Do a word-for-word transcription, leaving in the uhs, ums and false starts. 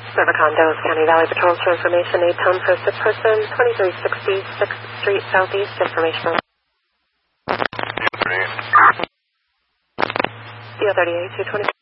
River Condos, County Valley Patrols for information. Aid tone for a sick person, twenty-three sixty sixth Street Southeast. Information. D O thirty-eight, two twenty.